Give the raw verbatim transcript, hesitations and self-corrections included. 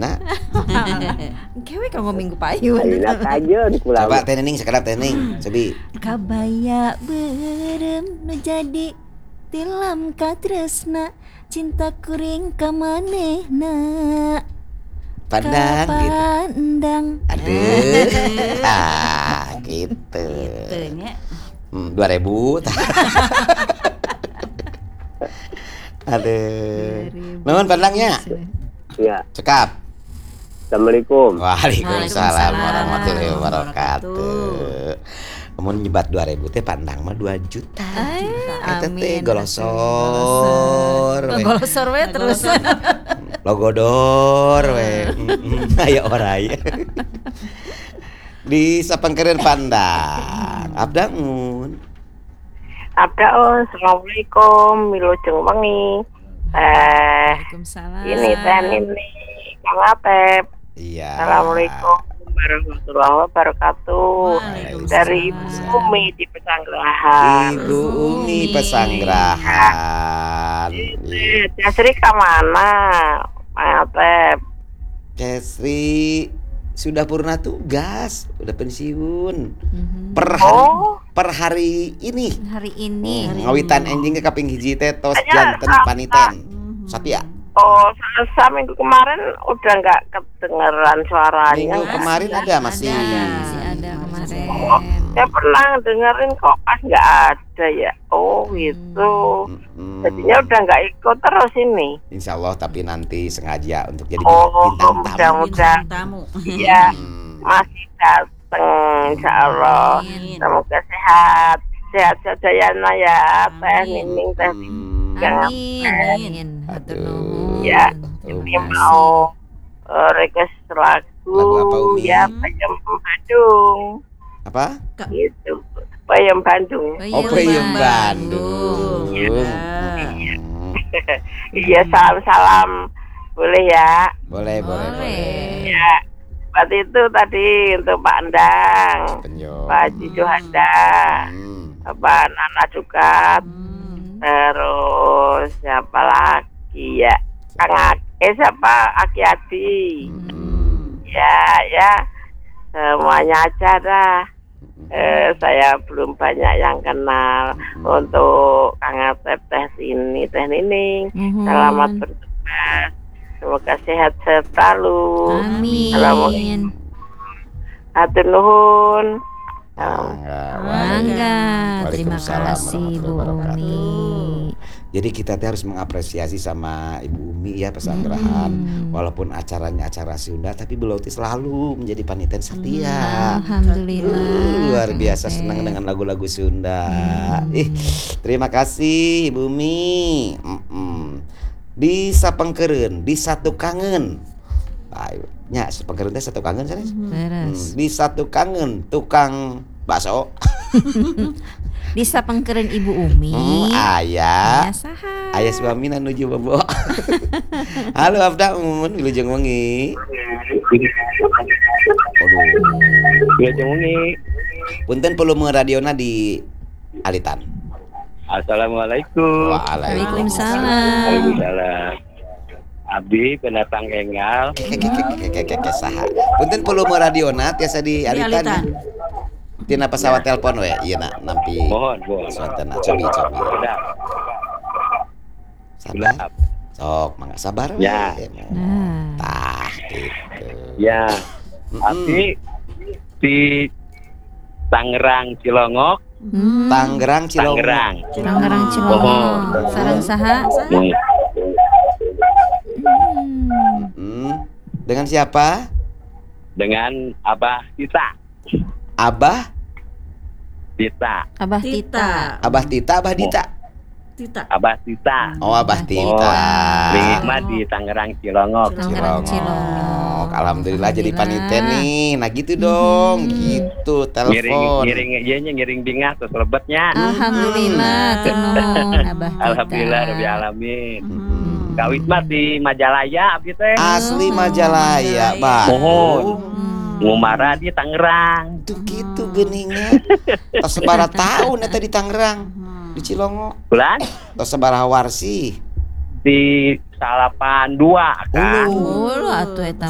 ayeuna. Kewe kanggo minggu payu. Ayeuna kajeun kula. Coba teh Nening sakedap teh Nening. Cobi. Kabaya berem nu jadi tilam katresna cinta kuring ka manehna. Pandang gitu. Pandang. Aduh. Ah, gitu. Gitu nya. Hmm, dua ribu. Aduh. Nuhun pandangnya. Iya. Cekap. Assalamualaikum. Waalaikumsalam warahmatullahi wabarakatuh. Mun nyebat dua ribu teh pandang mah dua juta. Eta teh golosor. Golosor we terus. Logodor we. Aya oraya. Di sapengkereun pandang. Abdangun. Abdaun, assalamualaikum, wilujeng wengi. Eh, Waalaikumsalam. ini teh ini Kang Atep. Iya. Assalamualaikum warahmatullahi wabarakatuh. Waalaikumsalam. Dari Ibu Umi di Pesanggerahan. Ibu Umi Pesanggerahan. Eh, Jasri ke mana, Kang Atep? Desri sudah purna tugas, udah pensiun. Mhm. Per hari, Oh. per hari ini. Hari ini. Hmm, ngawitan enjing ke kaping hiji teh tos Anya, janten ah, paniten. Mhm. Satya. Oh, selasa minggu kemarin udah nggak kedengeran suaranya. Minggu kemarin ada masih. Ada, masih ada kemarin. Saya pernah dengerin kok pas nggak ada ya. Oh gitu. Hmm. Jadinya udah nggak ikut terus ini. Insya Allah tapi nanti sengaja untuk jadi Oh, bintang tamu. mudah-mudahan tamu. ya Hmm. masih datang, Insya Allah. Amin. Semoga sehat, sehat saja ya Nak ya. Teh Amin. Nining teh. Hmm. Amin. Amin. Hatur Aduh. nuhun. Ya, Terima ini kasih. mau uh, request lagu, Lagu apa, Umi? ya Payem Bandung, Apa? gitu. Payem Bandung. Oh, Peyem Bandung. Ya. Hmm. Iya, salam-salam boleh ya. Boleh, boleh, boleh. Ya, berarti itu tadi untuk Pak Endang, Penyo. Pak Haji Johanda, Hmm. Pak Nana juga, Hmm. terus siapa lagi ya? Kang Ake, siapa? Aki Adi. Hmm. Ya, ya, semuanya aja dah. Eh, saya belum banyak yang kenal. Untuk Kang Atep, Teh Sini, Teh Nining, Nuhun. selamat bertugas. Semoga sehat-sehat selalu. Amin. Assalamualaikum. Hatur nuhun. Mangga. Mangga. Terima Waalaikumsalam kasih Bu warahmatullahi Umi. wabarakatuh. Jadi kita teh harus mengapresiasi sama Ibu Umi ya Pesanggerahan. Hmm. Walaupun acaranya acara Sunda tapi beliau teh selalu menjadi panitia setia. Alhamdulillah. Uh, luar biasa Kang senang Atep. dengan lagu-lagu Sunda. Hmm. Ih, terima kasih Ibu Umi. Mm-mm. Di sapengkereun, di satu kangen. Ayo, nya sapengkereun teh satu kangen sanes. Hmm, Beres. di satu kangen tukang bakso. Di sapengkereun Ibu Umi. Hmm, aya. Aya saha? Aya suami nuju bobo. Halo Abdaun, wilujeng wengi. Aduh. Wilujeng wengi. Punten volume radiona di alitan. Assalamualaikum. Waalaikumsalam. Waalaikumsalam. Abdi pendatang enggal. Kekekekekekeke saha. Punten volume radiona tiasa di alitan. alitan. Tina pesawat telepon we, ieu na nampi. Mohon, mohon. Suatana cobi cobi. Sedap. Sabar. Sedap. Sok, mangga sabar we. Ya. Nah. Tah gitu. Ya. Mm-mm. Abdi di Tangerang Cilongok. Hmm. Tangerang Cilongok. Tangerang. Tangerang Cilongok. Mohon. Sareng saha? Hmm. Hmm. Hmm. Dengan siapa? Dengan Abah Tita. Abah, Tita. Abah Tita. Abah Tita, Abah Dita. Tita. Abah Tita. Oh, Abah Tita. Nikmat di Tangerang Cilongok. Tangerang Cilongok. Alhamdulillah jadi Alhamdulillah. panitia nih. Nah gitu dong, Hmm. gitu Ngiring telepon. ngiring iya nya ngiring bingah terus lebetnya. Alhamdulillah, turun Abah Tita. Alhamdulillah rabbil alamin. Hmm. Kawit mah di Majalaya abdi teh. Asli Majalaya, Bang. Mohon. Hmm. Ngumara di Tangerang. Tuh gitu geningnya. Tos sabaraha tahun eta di Tangerang, di Cilongok. Bulan Tos sabaraha warsi. di salapan dua kan. Oh. Oh, atuh eta